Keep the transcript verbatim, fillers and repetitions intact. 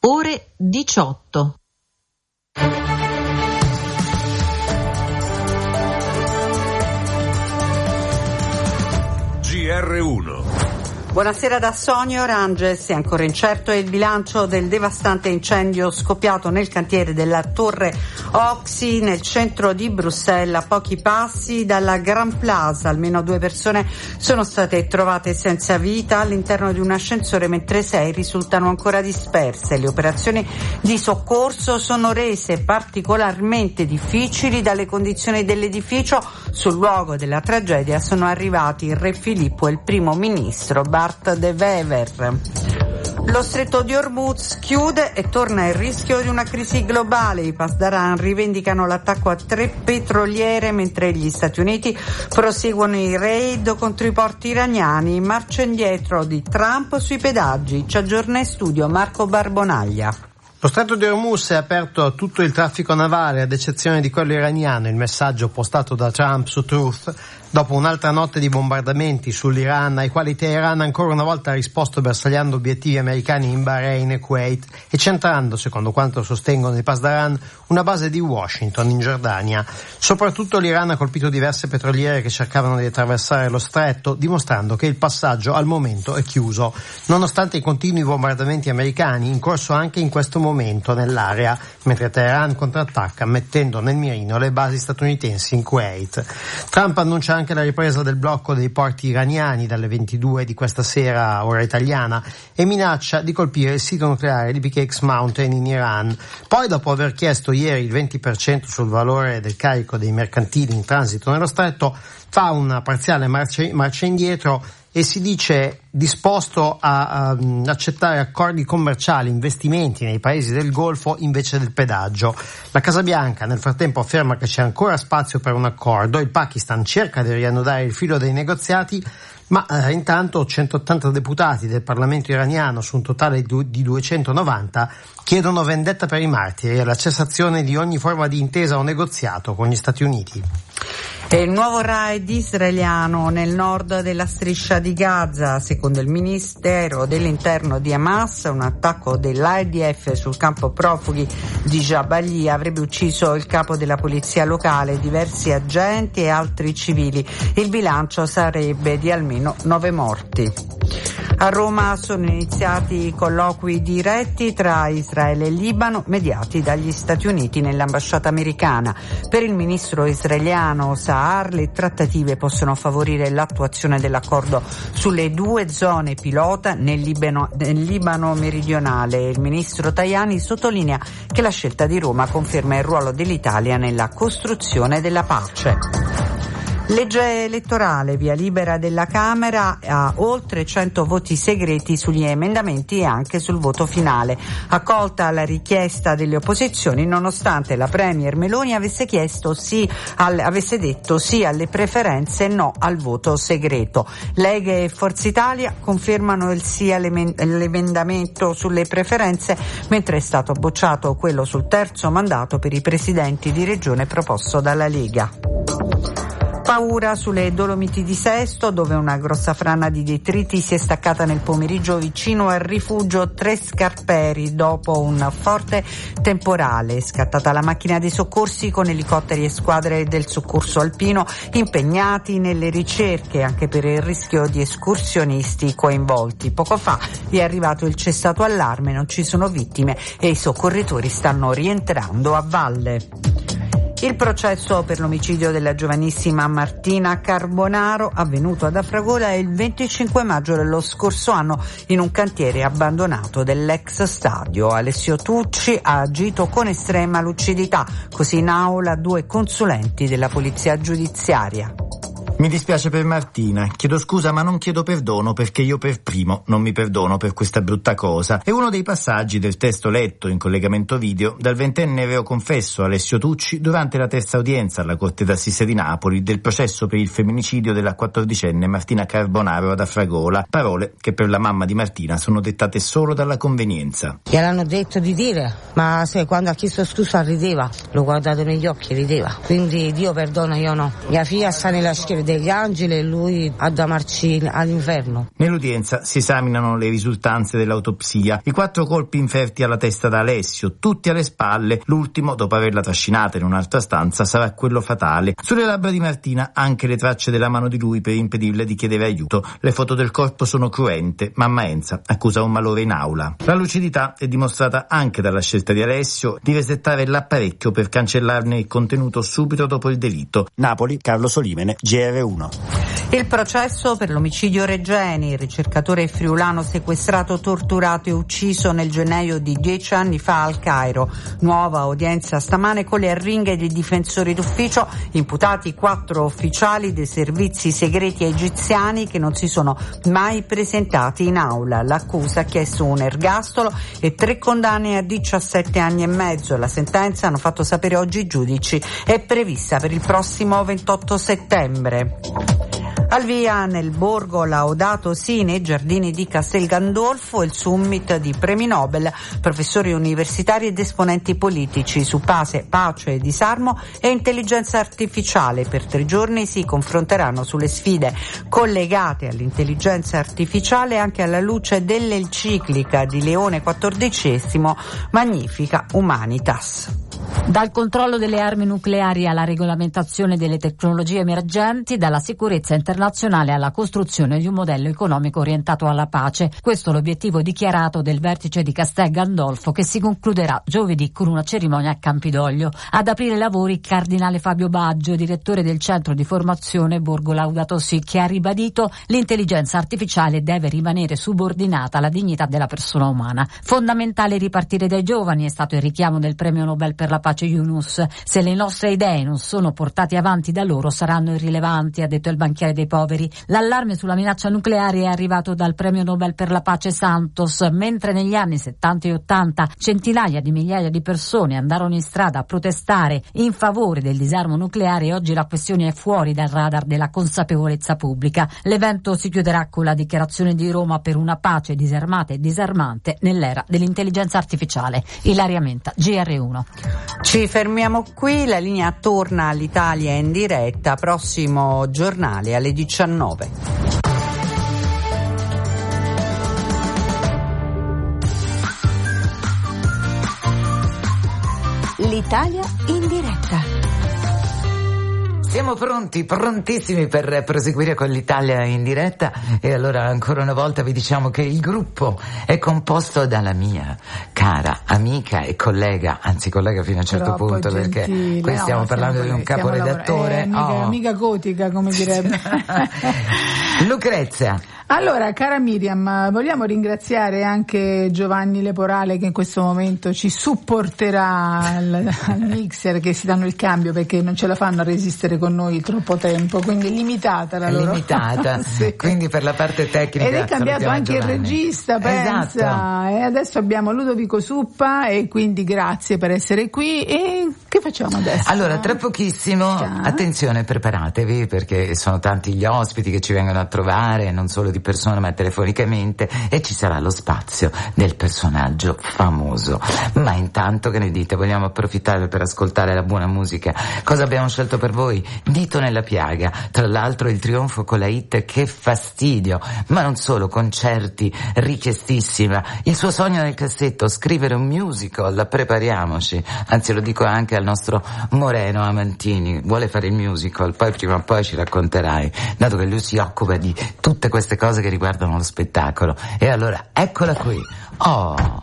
ore diciotto. G R uno. Buonasera da Sonia Oranges. È ancora incerto il bilancio del devastante incendio scoppiato nel cantiere della Torre Oxy nel centro di Bruxelles, a pochi passi dalla Grand Plaza. Almeno due persone sono state trovate senza vita all'interno di un ascensore, mentre sei risultano ancora disperse. Le operazioni di soccorso sono rese particolarmente difficili dalle condizioni dell'edificio. Sul luogo della tragedia sono arrivati il re Filippo e il primo ministro Bart de Wever. Lo stretto di Hormuz chiude e torna il rischio di una crisi globale. I Pasdaran rivendicano l'attacco a tre petroliere, mentre gli Stati Uniti proseguono i raid contro i porti iraniani. Marcia indietro di Trump sui pedaggi. Ci aggiorna in studio Marco Barbonaglia. Lo stretto di Hormuz è aperto a tutto il traffico navale, ad eccezione di quello iraniano, il messaggio postato da Trump su Truth, dopo un'altra notte di bombardamenti sull'Iran, ai quali Teheran ancora una volta ha risposto bersagliando obiettivi americani in Bahrain e Kuwait e centrando, secondo quanto sostengono i Pasdaran, una base di Washington in Giordania. Soprattutto l'Iran ha colpito diverse petroliere che cercavano di attraversare lo stretto, dimostrando che il passaggio al momento è chiuso, nonostante i continui bombardamenti americani in corso anche in questo momento nell'area, mentre Teheran contrattacca mettendo nel mirino le basi statunitensi in Kuwait. Trump annuncia anche la ripresa del blocco dei porti iraniani dalle ventidue di questa sera, ora italiana, e minaccia di colpire il sito nucleare di Big X Mountain in Iran. Poi, dopo aver chiesto ieri il venti per cento sul valore del carico dei mercantili in transito nello stretto, fa una parziale marcia, marcia indietro e si dice disposto a, a accettare accordi commerciali, investimenti nei paesi del Golfo invece del pedaggio. La Casa Bianca nel frattempo afferma che c'è ancora spazio per un accordo. Il Pakistan cerca di riannodare il filo dei negoziati, ma eh, intanto centottanta deputati del Parlamento iraniano su un totale di duecentonovanta chiedono vendetta per i martiri e la cessazione di ogni forma di intesa o negoziato con gli Stati Uniti. E il nuovo raid israeliano nel nord della striscia di Gaza. Secondo il Ministero dell'Interno di Hamas, un attacco dell'A D F sul campo profughi di Jabalia avrebbe ucciso il capo della polizia locale, diversi agenti e altri civili. Il bilancio sarebbe di almeno nove morti. A Roma sono iniziati i colloqui diretti tra Israele e Libano, mediati dagli Stati Uniti nell'ambasciata americana. Per il ministro israeliano Sahar, le trattative possono favorire l'attuazione dell'accordo sulle due zone pilota nel Libano, nel Libano meridionale. Il ministro Tajani sottolinea che la scelta di Roma conferma il ruolo dell'Italia nella costruzione della pace. Legge elettorale, via libera della Camera a oltre cento voti segreti sugli emendamenti e anche sul voto finale. Accolta la richiesta delle opposizioni, nonostante la Premier Meloni avesse chiesto sì al, avesse detto sì alle preferenze e no al voto segreto. Lega e Forza Italia confermano il sì all'emendamento sulle preferenze, mentre è stato bocciato quello sul terzo mandato per i presidenti di regione proposto dalla Lega. Paura sulle Dolomiti di Sesto, dove una grossa frana di detriti si è staccata nel pomeriggio vicino al rifugio Tre Scarperi dopo un forte temporale. È scattata la macchina dei soccorsi con elicotteri e squadre del soccorso alpino impegnati nelle ricerche anche per il rischio di escursionisti coinvolti. Poco fa è arrivato il cessato allarme, non ci sono vittime e i soccorritori stanno rientrando a valle. Il processo per l'omicidio della giovanissima Martina Carbonaro, avvenuto ad Afragola il venticinque maggio dello scorso anno in un cantiere abbandonato dell'ex stadio. Alessio Tucci ha agito con estrema lucidità, così in aula due consulenti della polizia giudiziaria. Mi dispiace per Martina, chiedo scusa ma non chiedo perdono perché io per primo non mi perdono per questa brutta cosa. È uno dei passaggi del testo letto in collegamento video dal ventenne reo confesso Alessio Tucci durante la terza udienza alla Corte d'Assise di Napoli del processo per il femminicidio della quattordicenne Martina Carbonaro ad Afragola. Parole che per la mamma di Martina sono dettate solo dalla convenienza. Gliel'hanno detto di dire, ma se quando ha chiesto scusa rideva, l'ho guardato negli occhi e rideva. Quindi Dio perdona, io no. Mia figlia sta nella schiera degli angeli e lui ad amarci all'inferno. Nell'udienza si esaminano le risultanze dell'autopsia. I quattro colpi inferti alla testa da Alessio, tutti alle spalle. L'ultimo, dopo averla trascinata in un'altra stanza, sarà quello fatale. Sulle labbra di Martina anche le tracce della mano di lui per impedirle di chiedere aiuto. Le foto del corpo sono cruente. Mamma Enza accusa un malore in aula. La lucidità è dimostrata anche dalla scelta di Alessio di resettare l'apparecchio per cancellarne il contenuto subito dopo il delitto. Napoli, Carlo Solimene, G R uno. Il processo per l'omicidio Regeni, il ricercatore friulano sequestrato, torturato e ucciso nel gennaio di dieci anni fa al Cairo. Nuova udienza stamane con le arringhe dei difensori d'ufficio, imputati quattro ufficiali dei servizi segreti egiziani che non si sono mai presentati in aula. L'accusa ha chiesto un ergastolo e tre condanne a diciassette anni e mezzo. La sentenza, hanno fatto sapere oggi i giudici, è prevista per il prossimo ventotto settembre. Al via nel borgo Laudato Si, nei giardini di Castel Gandolfo, il summit di premi Nobel, professori universitari ed esponenti politici su pace, pace, disarmo e intelligenza artificiale. Per tre giorni si confronteranno sulle sfide collegate all'intelligenza artificiale anche alla luce dell'enciclica di Leone quattordicesimo, Magnifica Humanitas. Dal controllo delle armi nucleari alla regolamentazione delle tecnologie emergenti, dalla sicurezza internazionale alla costruzione di un modello economico orientato alla pace. Questo è l'obiettivo dichiarato del vertice di Castel Gandolfo, che si concluderà giovedì con una cerimonia a Campidoglio. Ad aprire i lavori Cardinale Fabio Baggio, direttore del centro di formazione Borgo Laudato Si, che ha ribadito l'intelligenza artificiale deve rimanere subordinata alla dignità della persona umana. Fondamentale ripartire dai giovani è stato il richiamo del premio Nobel per la pace Yunus. Se le nostre idee non sono portate avanti da loro saranno irrilevanti, ha detto il banchiere dei poveri. L'allarme sulla minaccia nucleare è arrivato dal premio Nobel per la pace Santos. Mentre negli anni settanta e ottanta centinaia di migliaia di persone andarono in strada a protestare in favore del disarmo nucleare, oggi la questione è fuori dal radar della consapevolezza pubblica. L'evento si chiuderà con la dichiarazione di Roma per una pace disarmata e disarmante nell'era dell'intelligenza artificiale. Ilaria Menta, G R uno. Ci fermiamo qui, la linea torna all'Italia in diretta, prossimo giornale alle diciannove. L'Italia in diretta. Siamo pronti, prontissimi per proseguire con l'Italia in diretta, e allora ancora una volta vi diciamo che il gruppo è composto dalla mia cara amica e collega, anzi collega fino a un certo Troppo punto, gentile. perché qui stiamo no, parlando di un caporedattore. Eh, amica, oh. amica gotica, come direbbe. Lucrezia. Allora, cara Miriam, vogliamo ringraziare anche Giovanni Leporale, che in questo momento ci supporterà al, al mixer, che si danno il cambio perché non ce la fanno a resistere con noi troppo tempo, quindi è limitata la loro. Limitata, sì. Quindi per la parte tecnica. Ed è cambiato anche Giovanni. il regista, pensa. Esatto. E adesso abbiamo Ludovico Suppa, e quindi grazie per essere qui. E che facciamo adesso? Allora, tra pochissimo, Ciao. attenzione, preparatevi, perché sono tanti gli ospiti che ci vengono a trovare, non solo di persona ma telefonicamente, e ci sarà lo spazio del personaggio famoso. Ma intanto, che ne dite? Vogliamo approfittare per ascoltare la buona musica? Cosa abbiamo scelto per voi? Dito nella piaga, tra l'altro il trionfo con la hit Che fastidio, ma non solo, concerti, richiestissima, il suo sogno nel cassetto, scrivere un musical, prepariamoci. Anzi, lo dico anche al nostro Moreno Amantini, vuole fare il musical, poi prima o poi ci racconterai, dato che lui si occupa di tutte queste cose che riguardano lo spettacolo. E allora eccola qui. Oh,